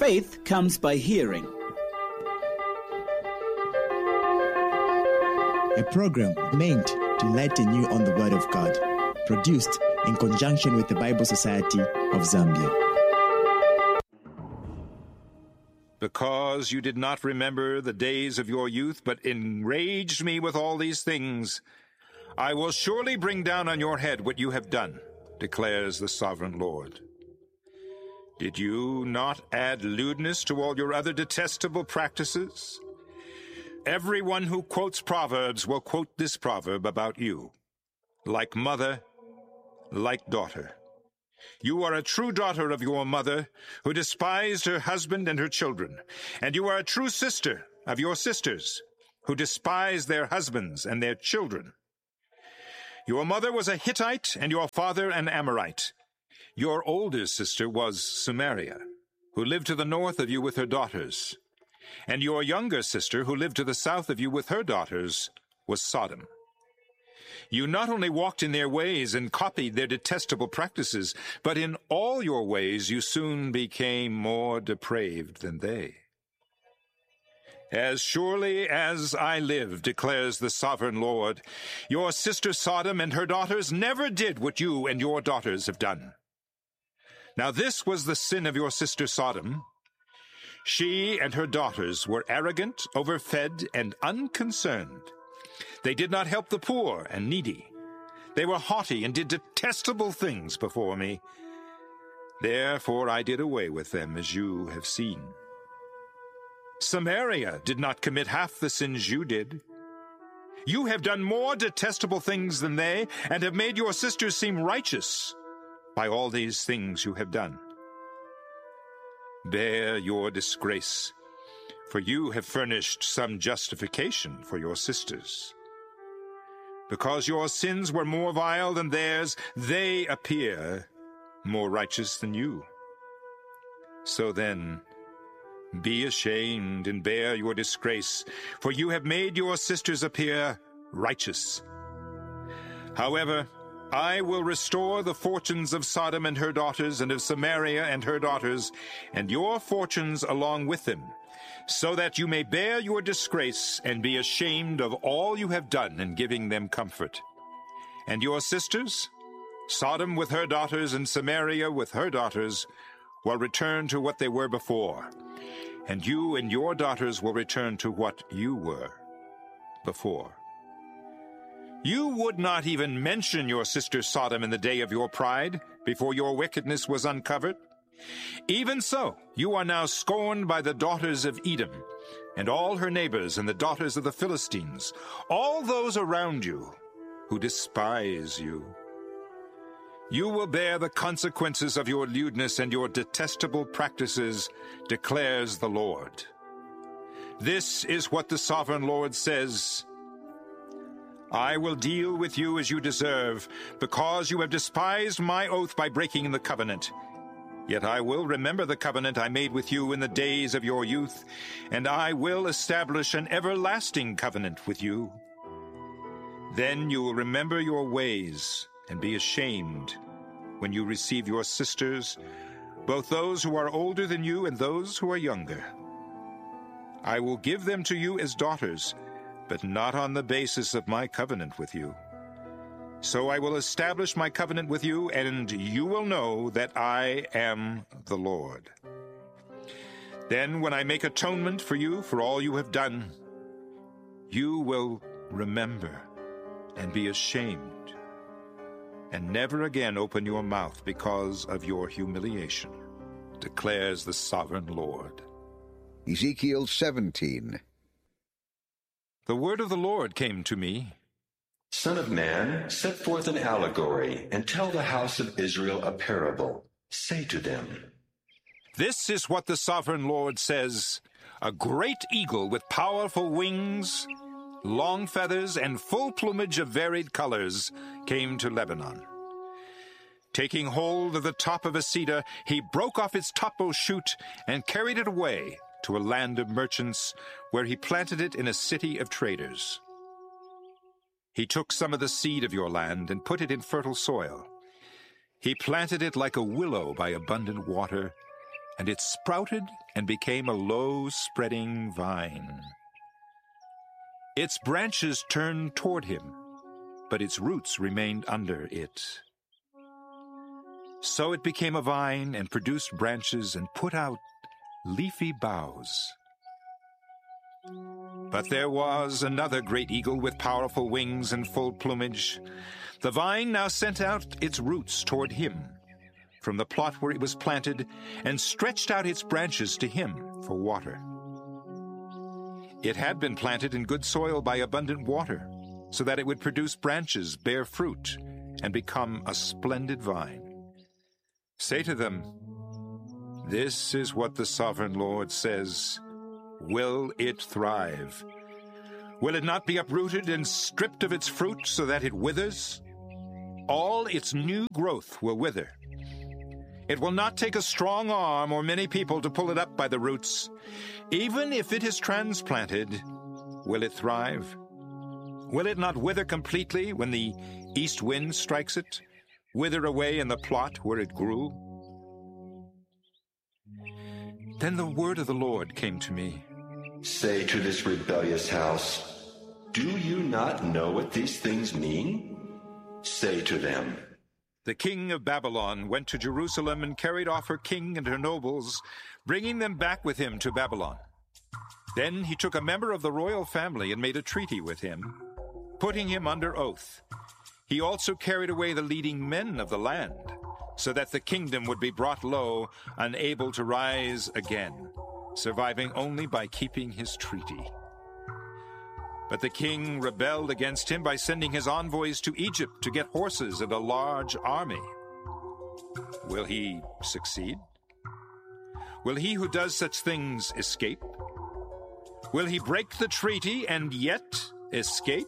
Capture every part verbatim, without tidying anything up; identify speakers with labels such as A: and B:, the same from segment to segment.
A: Faith comes by hearing.
B: A program meant to lighten you on the Word of God, produced in conjunction with the Bible Society of Zambia.
C: Because you did not remember the days of your youth, but enraged me with all these things, I will surely bring down on your head what you have done, declares the sovereign Lord. Did you not add lewdness to all your other detestable practices? Everyone who quotes Proverbs will quote this proverb about you. Like mother, like daughter. You are a true daughter of your mother, who despised her husband and her children, and you are a true sister of your sisters, who despise their husbands and their children. Your mother was a Hittite, and your father an Amorite. Your older sister was Samaria, who lived to the north of you with her daughters, and your younger sister, who lived to the south of you with her daughters, was Sodom. You not only walked in their ways and copied their detestable practices, but in all your ways you soon became more depraved than they. As surely as I live, declares the sovereign Lord, your sister Sodom and her daughters never did what you and your daughters have done. Now this was the sin of your sister Sodom. She and her daughters were arrogant, overfed, and unconcerned. They did not help the poor and needy. They were haughty and did detestable things before me. Therefore I did away with them, as you have seen. Samaria did not commit half the sins you did. You have done more detestable things than they, and have made your sisters seem righteous by all these things you have done. Bear your disgrace, for you have furnished some justification for your sisters. Because your sins were more vile than theirs, they appear more righteous than you. So then, be ashamed and bear your disgrace, for you have made your sisters appear righteous. However, I will restore the fortunes of Sodom and her daughters, and of Samaria and her daughters, and your fortunes along with them, so that you may bear your disgrace and be ashamed of all you have done in giving them comfort. And your sisters, Sodom with her daughters and Samaria with her daughters, will return to what they were before, and you and your daughters will return to what you were before. You would not even mention your sister Sodom in the day of your pride, before your wickedness was uncovered. Even so, you are now scorned by the daughters of Edom, and all her neighbors and the daughters of the Philistines, all those around you who despise you. You will bear the consequences of your lewdness and your detestable practices, declares the Lord. This is what the sovereign Lord says: I will deal with you as you deserve, because you have despised my oath by breaking the covenant. Yet I will remember the covenant I made with you in the days of your youth, and I will establish an everlasting covenant with you. Then you will remember your ways and be ashamed when you receive your sisters, both those who are older than you and those who are younger. I will give them to you as daughters, but not on the basis of my covenant with you. So I will establish my covenant with you, and you will know that I am the Lord. Then when I make atonement for you for all you have done, you will remember and be ashamed, and never again open your mouth because of your humiliation, declares the sovereign Lord.
D: Ezekiel seventeen.
C: The word of the Lord came to me.
E: Son of man, set forth an allegory, and tell the house of Israel a parable. Say to them,
C: This is what the sovereign Lord says: A great eagle with powerful wings, long feathers, and full plumage of varied colors came to Lebanon. Taking hold of the top of a cedar, he broke off its topmost shoot and carried it away to a land of merchants, where he planted it in a city of traders. He took some of the seed of your land and put it in fertile soil. He planted it like a willow by abundant water, and it sprouted and became a low-spreading vine. Its branches turned toward him, but its roots remained under it. So it became a vine and produced branches and put out leafy boughs. But there was another great eagle with powerful wings and full plumage. The vine now sent out its roots toward him from the plot where it was planted, and stretched out its branches to him for water. It had been planted in good soil by abundant water, so that it would produce branches, bear fruit, and become a splendid vine. Say to them, "This is what the sovereign Lord says. Will it thrive? Will it not be uprooted and stripped of its fruit so that it withers? All its new growth will wither. It will not take a strong arm or many people to pull it up by the roots. Even if it is transplanted, will it thrive? Will it not wither completely when the east wind strikes it, wither away in the plot where it grew?" Then the word of the Lord came to me.
E: Say to this rebellious house, "Do you not know what these things mean?" Say to them,
C: "The king of Babylon went to Jerusalem and carried off her king and her nobles, bringing them back with him to Babylon. Then he took a member of the royal family and made a treaty with him, putting him under oath. He also carried away the leading men of the land, so that the kingdom would be brought low, unable to rise again, surviving only by keeping his treaty. But the king rebelled against him by sending his envoys to Egypt to get horses and a large army. Will he succeed? Will he who does such things escape? Will he break the treaty and yet escape?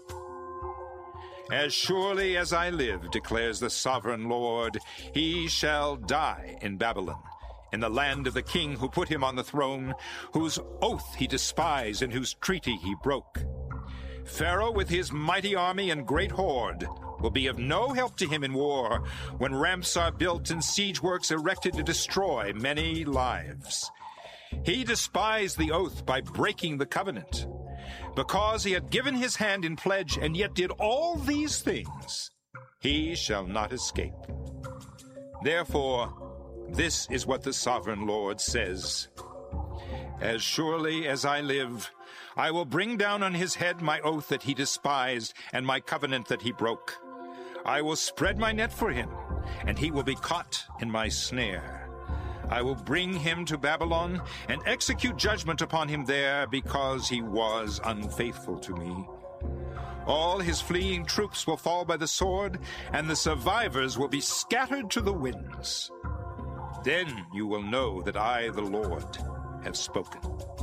C: As surely as I live, declares the sovereign Lord, he shall die in Babylon, in the land of the king who put him on the throne, whose oath he despised and whose treaty he broke. Pharaoh with his mighty army and great horde will be of no help to him in war, when ramps are built and siege works erected to destroy many lives. He despised the oath by breaking the covenant. Because he had given his hand in pledge and yet did all these things, he shall not escape. Therefore, this is what the sovereign Lord says. As surely as I live, I will bring down on his head my oath that he despised and my covenant that he broke. I will spread my net for him, and he will be caught in my snare. I will bring him to Babylon and execute judgment upon him there because he was unfaithful to me. All his fleeing troops will fall by the sword, and the survivors will be scattered to the winds. Then you will know that I, the Lord, have spoken.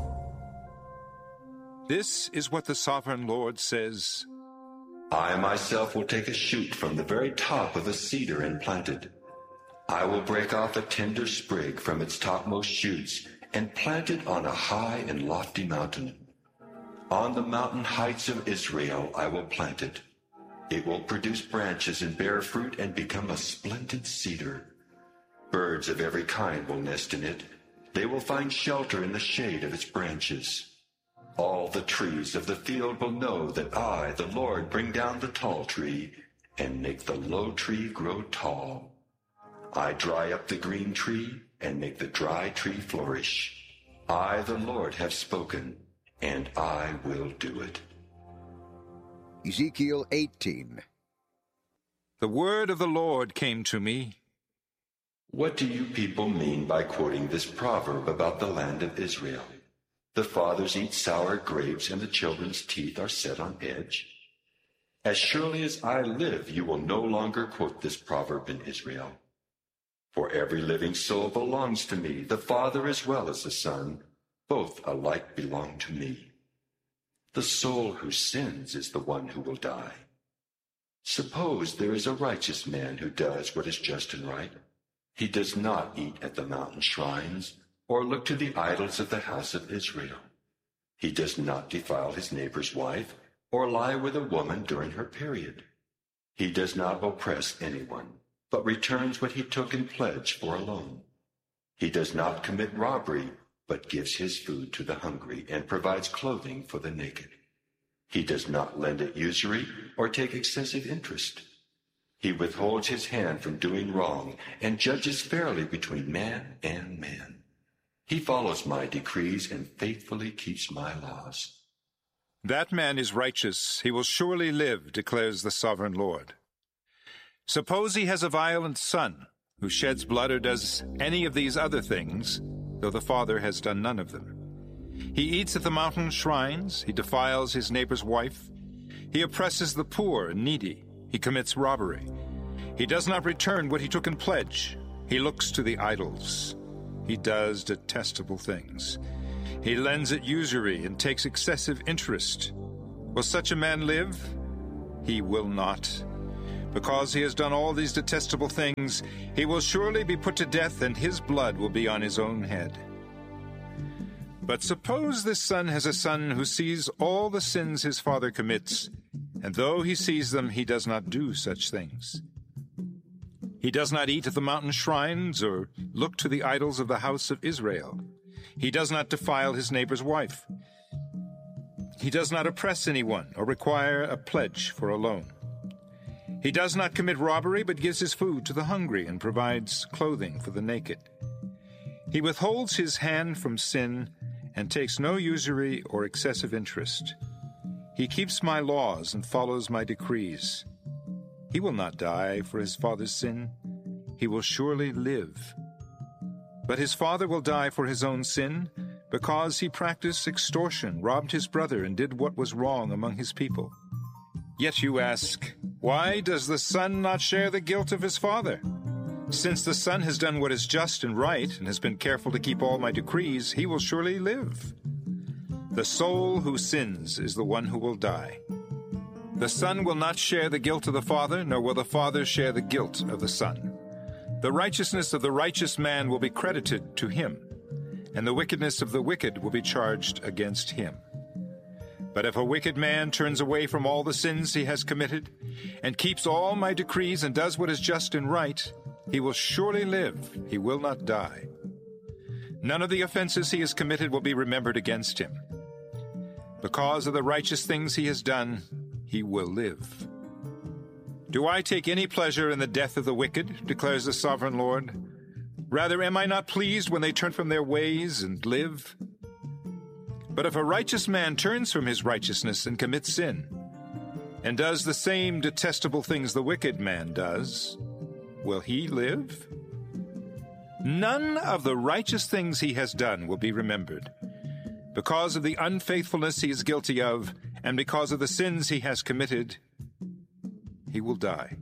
C: This is what the sovereign Lord says.
E: I myself will take a shoot from the very top of a cedar and plant it. I will break off a tender sprig from its topmost shoots and plant it on a high and lofty mountain. On the mountain heights of Israel I will plant it. It will produce branches and bear fruit and become a splendid cedar. Birds of every kind will nest in it. They will find shelter in the shade of its branches. All the trees of the field will know that I, the Lord, bring down the tall tree and make the low tree grow tall. I dry up the green tree and make the dry tree flourish. I, the Lord, have spoken, and I will do it.
D: Ezekiel eighteen.
C: The word of the Lord came to me.
E: What do you people mean by quoting this proverb about the land of Israel? The fathers eat sour grapes, and the children's teeth are set on edge. As surely as I live, you will no longer quote this proverb in Israel. For every living soul belongs to me, the Father as well as the Son. Both alike belong to me. The soul who sins is the one who will die. Suppose there is a righteous man who does what is just and right. He does not eat at the mountain shrines, or look to the idols of the house of Israel. He does not defile his neighbor's wife, or lie with a woman during her period. He does not oppress anyone, but returns what he took in pledge for a loan. He does not commit robbery, but gives his food to the hungry and provides clothing for the naked. He does not lend at usury or take excessive interest. He withholds his hand from doing wrong and judges fairly between man and man. He follows my decrees and faithfully keeps my laws.
C: That man is righteous. He will surely live, declares the sovereign Lord. Suppose he has a violent son who sheds blood or does any of these other things, though the father has done none of them. He eats at the mountain shrines. He defiles his neighbor's wife. He oppresses the poor and needy. He commits robbery. He does not return what he took in pledge. He looks to the idols. He does detestable things. He lends at usury and takes excessive interest. Will such a man live? He will not. Because he has done all these detestable things, he will surely be put to death, and his blood will be on his own head. But suppose this son has a son who sees all the sins his father commits, and though he sees them, he does not do such things. He does not eat at the mountain shrines or look to the idols of the house of Israel. He does not defile his neighbor's wife. He does not oppress anyone or require a pledge for a loan. He does not commit robbery, but gives his food to the hungry and provides clothing for the naked. He withholds his hand from sin and takes no usury or excessive interest. He keeps my laws and follows my decrees. He will not die for his father's sin. He will surely live. But his father will die for his own sin, because he practiced extortion, robbed his brother, and did what was wrong among his people. Yet you ask, why does the son not share the guilt of his father? Since the son has done what is just and right, and has been careful to keep all my decrees, he will surely live. The soul who sins is the one who will die. The son will not share the guilt of the father, nor will the father share the guilt of the son. The righteousness of the righteous man will be credited to him, and the wickedness of the wicked will be charged against him. But if a wicked man turns away from all the sins he has committed, and keeps all my decrees and does what is just and right, he will surely live, he will not die. None of the offenses he has committed will be remembered against him. Because of the righteous things he has done, he will live. Do I take any pleasure in the death of the wicked, declares the sovereign Lord? Rather, am I not pleased when they turn from their ways and live? But if a righteous man turns from his righteousness and commits sin, and does the same detestable things the wicked man does, will he live? None of the righteous things he has done will be remembered. Because of the unfaithfulness he is guilty of, and because of the sins he has committed, he will die.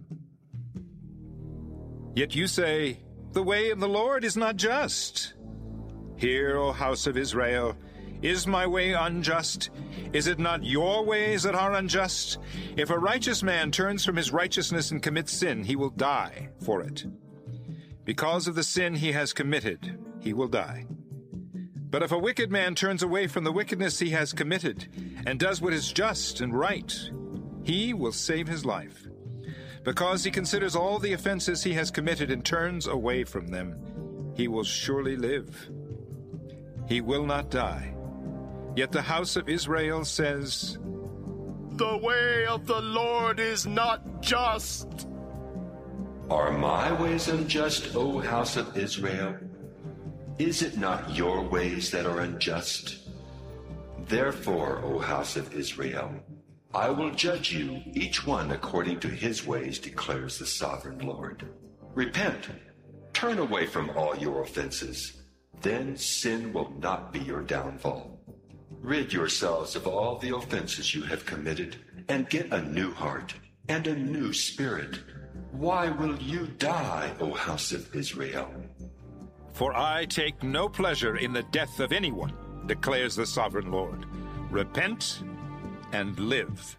C: Yet you say, the way of the Lord is not just. Hear, O house of Israel, is my way unjust? Is it not your ways that are unjust? If a righteous man turns from his righteousness and commits sin, he will die for it. Because of the sin he has committed, he will die. But if a wicked man turns away from the wickedness he has committed and does what is just and right, he will save his life. Because he considers all the offenses he has committed and turns away from them, he will surely live. He will not die. Yet the house of Israel says,
F: the way of the Lord is not just.
E: Are my ways unjust, O house of Israel? Is it not your ways that are unjust? Therefore, O house of Israel, I will judge you, each one according to his ways, declares the sovereign Lord. Repent, turn away from all your offenses, then sin will not be your downfall. Rid yourselves of all the offenses you have committed, and get a new heart and a new spirit. Why will you die, O house of Israel?
C: For I take no pleasure in the death of anyone, declares the sovereign Lord. Repent and live.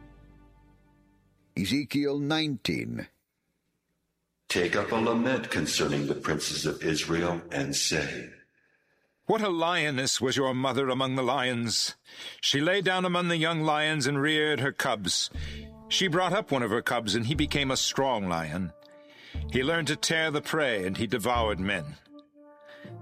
D: Ezekiel nineteen.
E: Take up a lament concerning the princes of Israel, and say,
C: What a lioness was your mother among the lions! She lay down among the young lions and reared her cubs. She brought up one of her cubs, and he became a strong lion. He learned to tear the prey, and he devoured men.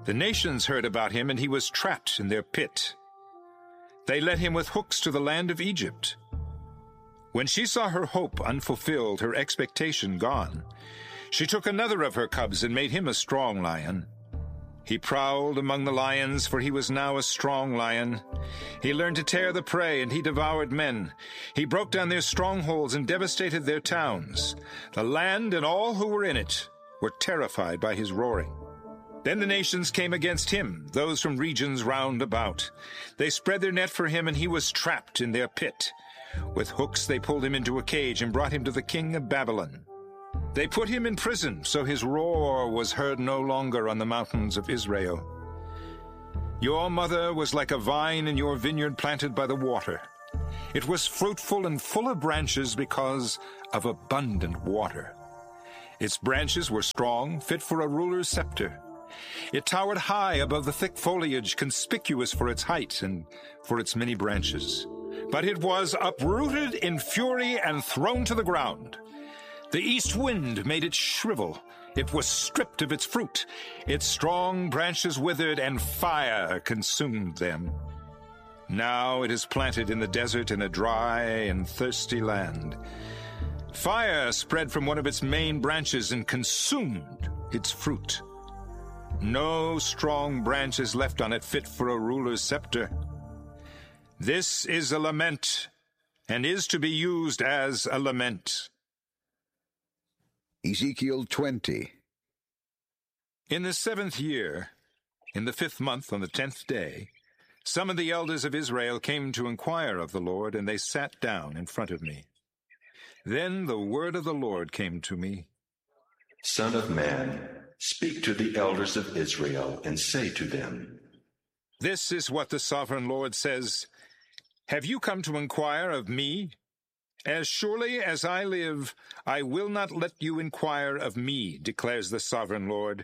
C: The nations heard about him, and he was trapped in their pit. They led him with hooks to the land of Egypt. When she saw her hope unfulfilled, her expectation gone, she took another of her cubs and made him a strong lion. He prowled among the lions, for he was now a strong lion. He learned to tear the prey, and he devoured men. He broke down their strongholds and devastated their towns. The land and all who were in it were terrified by his roaring. Then the nations came against him, those from regions round about. They spread their net for him, and he was trapped in their pit. With hooks they pulled him into a cage and brought him to the king of Babylon. They put him in prison, so his roar was heard no longer on the mountains of Israel. Your mother was like a vine in your vineyard planted by the water. It was fruitful and full of branches because of abundant water. Its branches were strong, fit for a ruler's scepter. It towered high above the thick foliage, conspicuous for its height and for its many branches. But it was uprooted in fury and thrown to the ground. The east wind made it shrivel. It was stripped of its fruit. Its strong branches withered, and fire consumed them. Now it is planted in the desert in a dry and thirsty land. Fire spread from one of its main branches and consumed its fruit. No strong branch is left on it fit for a ruler's scepter. This is a lament, and is to be used as a lament.
D: Ezekiel twenty.
C: In the seventh year, in the fifth month, on the tenth day, some of the elders of Israel came to inquire of the Lord, and they sat down in front of me. Then the word of the Lord came to me.
E: Son of man, speak to the elders of Israel, and say to them,
C: This is what the sovereign Lord says. Have you come to inquire of me? As surely as I live, I will not let you inquire of me, declares the sovereign Lord.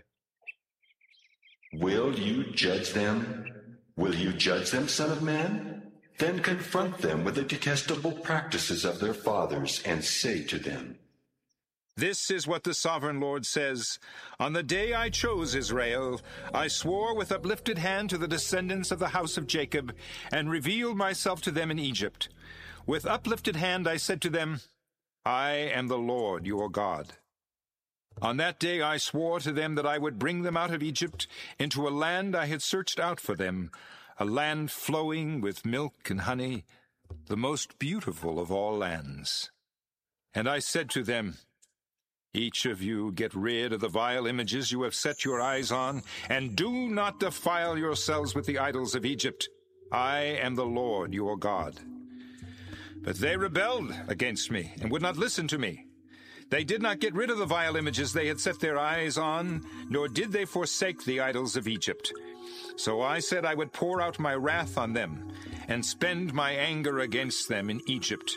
E: Will you judge them? Will you judge them, son of man? Then confront them with the detestable practices of their fathers, and say to them,
C: This is what the sovereign Lord says. On the day I chose Israel, I swore with uplifted hand to the descendants of the house of Jacob, and revealed myself to them in Egypt. With uplifted hand I said to them, I am the Lord your God. On that day I swore to them that I would bring them out of Egypt into a land I had searched out for them, a land flowing with milk and honey, the most beautiful of all lands. And I said to them, Each of you get rid of the vile images you have set your eyes on, and do not defile yourselves with the idols of Egypt. I am the Lord your God. But they rebelled against me and would not listen to me. They did not get rid of the vile images they had set their eyes on, nor did they forsake the idols of Egypt. So I said I would pour out my wrath on them and spend my anger against them in Egypt.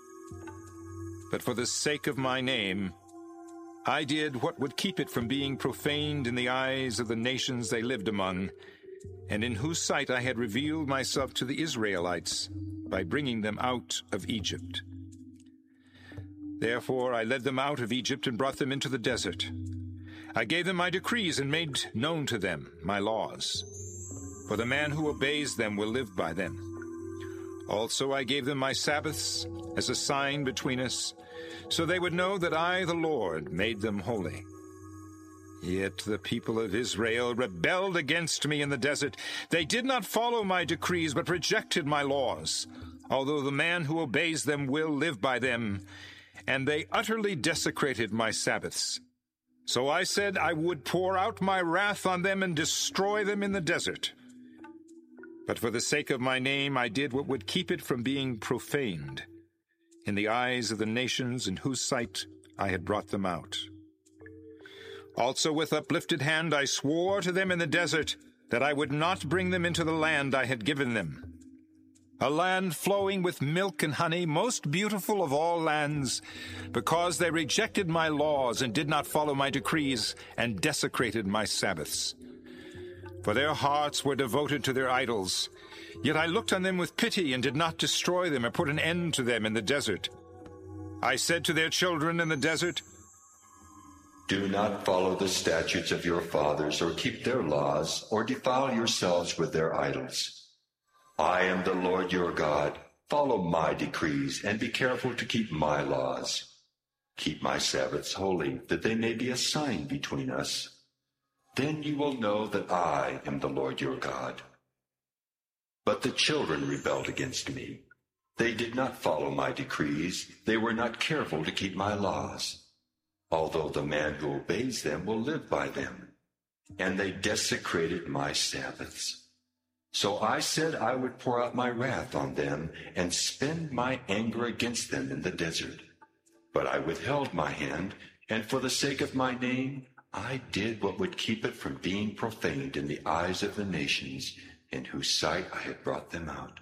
C: But for the sake of my name, I did what would keep it from being profaned in the eyes of the nations they lived among, and in whose sight I had revealed myself to the Israelites by bringing them out of Egypt. Therefore I led them out of Egypt and brought them into the desert. I gave them my decrees and made known to them my laws. For the man who obeys them will live by them. Also I gave them my Sabbaths as a sign between us, so they would know that I, the Lord, made them holy. Yet the people of Israel rebelled against me in the desert. They did not follow my decrees, but rejected my laws, although the man who obeys them will live by them, and they utterly desecrated my Sabbaths. So I said I would pour out my wrath on them and destroy them in the desert. But for the sake of my name I did what would keep it from being profaned in the eyes of the nations in whose sight I had brought them out. Also with uplifted hand I swore to them in the desert that I would not bring them into the land I had given them, a land flowing with milk and honey, most beautiful of all lands, because they rejected my laws and did not follow my decrees and desecrated my Sabbaths. For their hearts were devoted to their idols, yet I looked on them with pity and did not destroy them or put an end to them in the desert. I said to their children in the desert,
E: Do not follow the statutes of your fathers, or keep their laws, or defile yourselves with their idols. I am the Lord your God. Follow my decrees, and be careful to keep my laws. Keep my Sabbaths holy, that they may be a sign between us. Then you will know that I am the Lord your God. But the children rebelled against me. They did not follow my decrees. They were not careful to keep my laws. Although the man who obeys them will live by them. And they desecrated my Sabbaths. So I said I would pour out my wrath on them and spend my anger against them in the desert. But I withheld my hand, and for the sake of my name, I did what would keep it from being profaned in the eyes of the nations, in whose sight I had brought them out.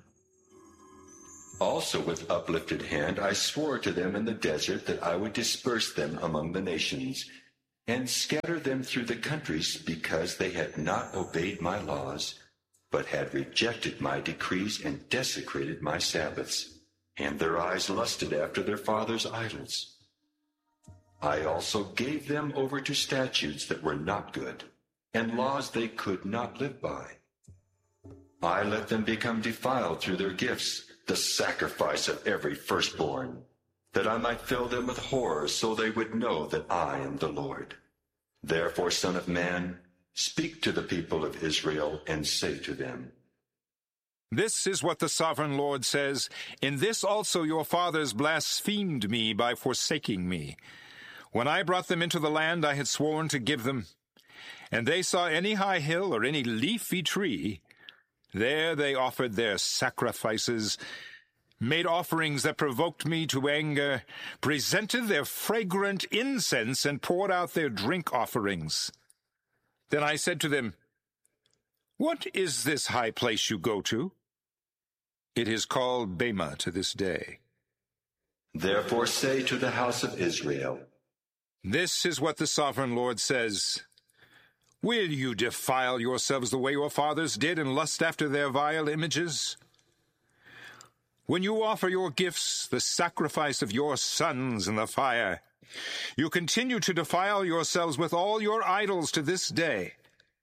E: Also with uplifted hand I swore to them in the desert that I would disperse them among the nations, and scatter them through the countries, because they had not obeyed my laws, but had rejected my decrees and desecrated my Sabbaths, and their eyes lusted after their fathers' idols. I also gave them over to statutes that were not good, and laws they could not live by. I let them become defiled through their gifts, the sacrifice of every firstborn, that I might fill them with horror, so they would know that I am the Lord. Therefore, Son of Man, speak to the people of Israel, and say to them,
C: This is what the sovereign Lord says, In this also your fathers blasphemed me by forsaking me, when I brought them into the land I had sworn to give them. And they saw any high hill or any leafy tree, there they offered their sacrifices, made offerings that provoked me to anger, presented their fragrant incense, and poured out their drink offerings. Then I said to them, What is this high place you go to? It is called Bema to this day.
E: Therefore say to the house of Israel,
C: This is what the sovereign Lord says, Will you defile yourselves the way your fathers did and lust after their vile images? When you offer your gifts, the sacrifice of your sons in the fire, you continue to defile yourselves with all your idols to this day.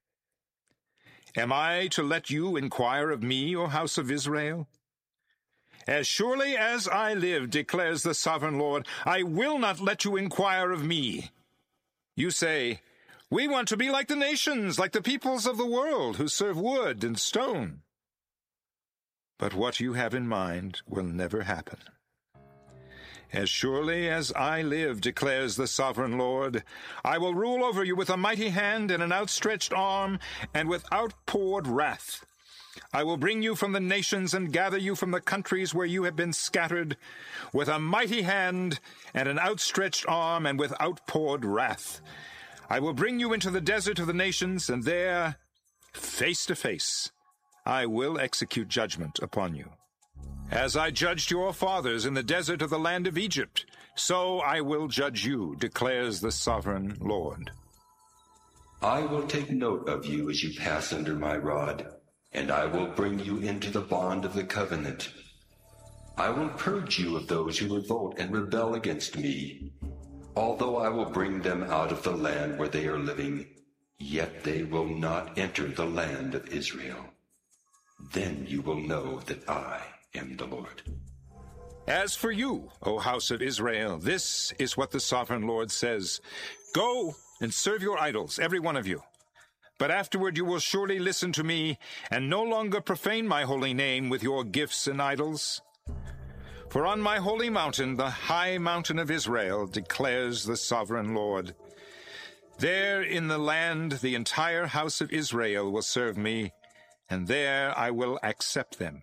C: Am I to let you inquire of me, O house of Israel? As surely as I live, declares the sovereign Lord, I will not let you inquire of me. You say, We want to be like the nations, like the peoples of the world, who serve wood and stone. But what you have in mind will never happen. As surely as I live, declares the sovereign Lord, I will rule over you with a mighty hand and an outstretched arm, and with outpoured wrath. I will bring you from the nations and gather you from the countries where you have been scattered, with a mighty hand and an outstretched arm, and with outpoured wrath. I will bring you into the desert of the nations, and there, face to face, I will execute judgment upon you. As I judged your fathers in the desert of the land of Egypt, so I will judge you, declares the sovereign Lord.
E: I will take note of you as you pass under my rod, and I will bring you into the bond of the covenant. I will purge you of those who revolt and rebel against me. Although I will bring them out of the land where they are living, yet they will not enter the land of Israel. Then you will know that I am the Lord.
C: As for you, O house of Israel, this is what the sovereign Lord says. Go and serve your idols, every one of you. But afterward you will surely listen to me, and no longer profane my holy name with your gifts and idols. For on my holy mountain, the high mountain of Israel, declares the sovereign Lord, there in the land the entire house of Israel will serve me, and there I will accept them.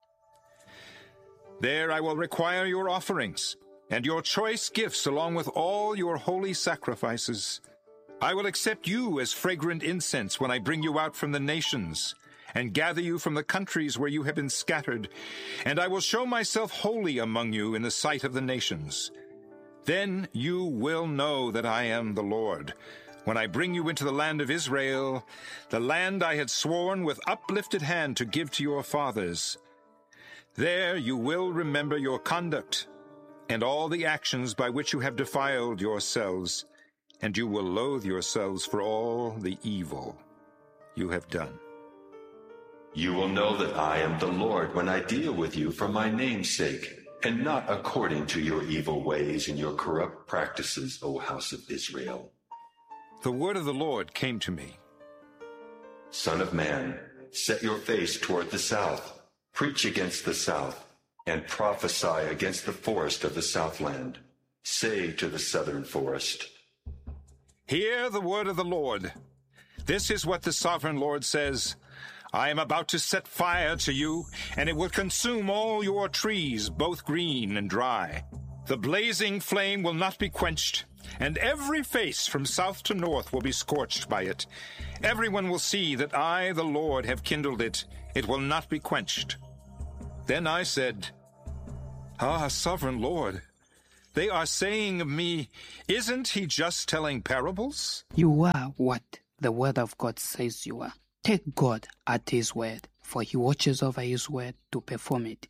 C: There I will require your offerings, and your choice gifts along with all your holy sacrifices. I will accept you as fragrant incense when I bring you out from the nations, and gather you from the countries where you have been scattered, and I will show myself holy among you in the sight of the nations. Then you will know that I am the Lord, when I bring you into the land of Israel, the land I had sworn with uplifted hand to give to your fathers. There you will remember your conduct, and all the actions by which you have defiled yourselves, and you will loathe yourselves for all the evil you have done.
E: You will know that I am the Lord when I deal with you for my name's sake, and not according to your evil ways and your corrupt practices, O house of Israel.
C: The word of the Lord came to me.
E: Son of man, set your face toward the south, preach against the south, and prophesy against the forest of the southland. Say to the southern forest,
C: Hear the word of the Lord. This is what the sovereign Lord says. I am about to set fire to you, and it will consume all your trees, both green and dry. The blazing flame will not be quenched, and every face from south to north will be scorched by it. Everyone will see that I, the Lord, have kindled it. It will not be quenched. Then I said, Ah, sovereign Lord, they are saying of me, isn't he just telling parables?
G: You are what the word of God says you are. Take God at his word, for he watches over his word to perform it.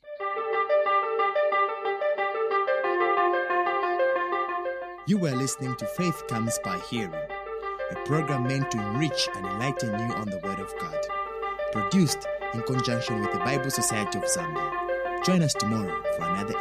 B: You were listening to Faith Comes by Hearing, a program meant to enrich and enlighten you on the Word of God. Produced in conjunction with the Bible Society of Zambia. Join us tomorrow for another